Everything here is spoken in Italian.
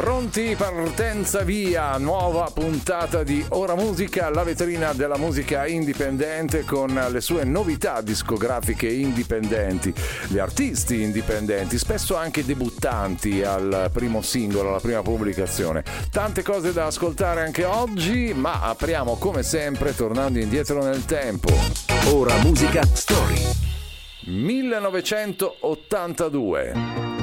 Pronti, partenza via, nuova puntata di Ora Musica, la vetrina della musica indipendente con le sue novità discografiche indipendenti, gli artisti indipendenti, spesso anche debuttanti al primo singolo, alla prima pubblicazione. Tante cose da ascoltare anche oggi, ma apriamo come sempre tornando indietro nel tempo. Ora Musica Story. 1982.